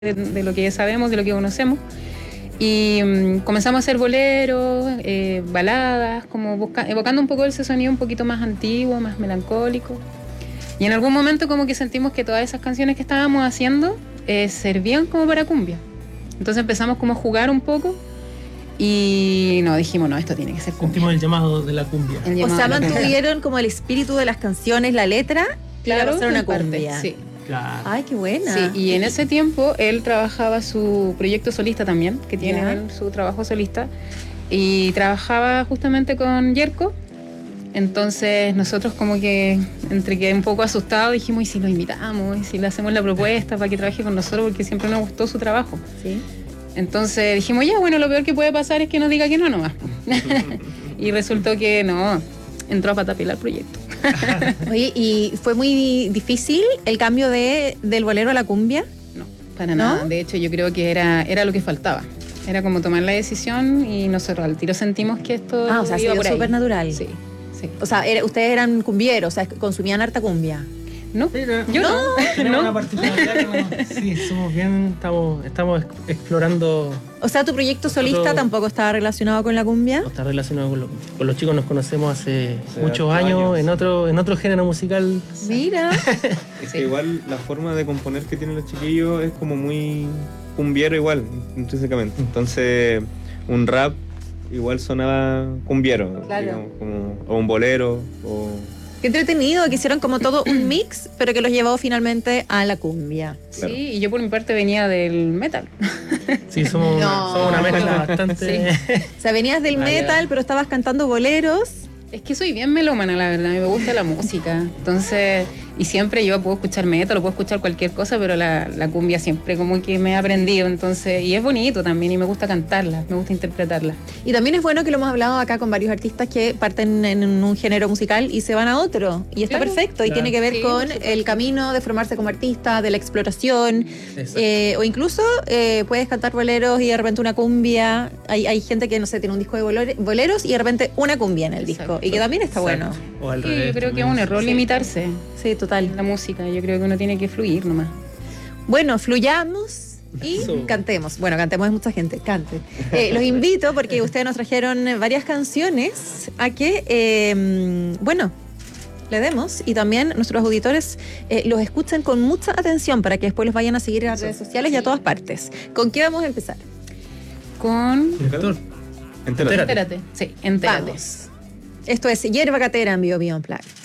de lo que sabemos, de lo que conocemos. Y comenzamos a hacer boleros, baladas, como evocando un poco ese sonido un poquito más antiguo, más melancólico. Y en algún momento como que sentimos que todas esas canciones que estábamos haciendo servían como para cumbia. Entonces empezamos como a jugar un poco y dijimos, no, esto tiene que ser cumbia. Sentimos el llamado de la cumbia. O sea, mantuvieron como el espíritu de las canciones, la letra, claro, y una cumbia. Sí. Claro. Ay, qué buena. Sí, y en ese tiempo él trabajaba su proyecto solista también, que tiene él, su trabajo solista, y trabajaba justamente con Yerko. Entonces nosotros como que, entre que un poco asustados, dijimos, ¿y si lo invitamos? ¿Y si le hacemos la propuesta para que trabaje con nosotros? Porque siempre nos gustó su trabajo. Sí. Entonces dijimos, ya, bueno, lo peor que puede pasar es que nos diga que no nomás. Y resultó que no, entró a patapilar el proyecto. Oye, ¿y fue muy difícil el cambio del bolero a la cumbia? No, para nada. De hecho, yo creo que era lo que faltaba. Era como tomar la decisión y nosotros al tiro sentimos que esto o sea, iba por ahí. súper natural. Sí, sí. O sea, ustedes eran cumbieros, o sea, consumían harta cumbia. No, yo no. Tenemos una particularidad que sí, somos bien, estamos explorando. O sea, tu proyecto solista tampoco estaba relacionado con la cumbia. No está relacionado con los chicos, nos conocemos hace muchos años en otro género musical. Mira. Es que igual la forma de componer que tienen los chiquillos es como muy cumbiero igual, intrínsecamente. Entonces, un rap igual sonaba cumbiero, claro. Digamos, o un bolero, o... Qué entretenido, que hicieron como todo un mix, pero que los llevó finalmente a la cumbia. Claro. Sí, y yo por mi parte venía del metal. Sí, somos una mezcla bastante... Sí. O sea, venías del metal, pero estabas cantando boleros. Es que soy bien melómana, la verdad, a mí me gusta la música. Entonces, y siempre yo puedo escuchar metal o puedo escuchar cualquier cosa, pero la cumbia siempre como que me he aprendido. Entonces, y es bonito también y me gusta cantarla, me gusta interpretarla. Y también es bueno que lo hemos hablado acá con varios artistas que parten en un género musical y se van a otro. Y está perfecto. Y tiene que ver con el camino de formarse como artista, de la exploración. O incluso puedes cantar boleros y de repente una cumbia. Hay gente que, no sé, tiene un disco de boleros y de repente una cumbia en el disco. Y que también está bueno. O al Sí, revés, yo creo que es un error limitarse. Sí, total. La música, yo creo que uno tiene que fluir nomás. Bueno, fluyamos y cantemos. Bueno, cantemos es mucha gente, cante. Los invito, porque ustedes nos trajeron varias canciones, a que, le demos, y también nuestros auditores los escuchen con mucha atención para que después los vayan a seguir en las redes sociales y a todas partes. ¿Con qué vamos a empezar? Con... Entérate. Sí, entérate. Vamos. Esto es Yerba Catera en Bio Unplugged.